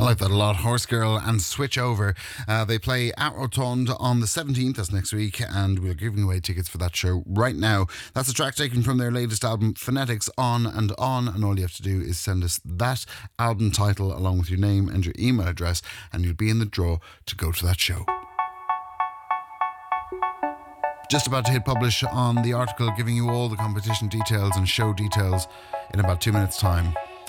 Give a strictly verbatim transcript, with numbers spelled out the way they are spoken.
I like that a lot. Horse Girl and Switch Over. Uh, they play at Rotonde on the seventeenth, that's next week, and we're giving away tickets for that show right now. That's a track taken from their latest album, Phonetics On and On, and all you have to do is send us that album title along with your name and your email address, and you'll be in the draw to go to that show. Just about to hit publish on the article giving you all the competition details and show details in about two minutes' time.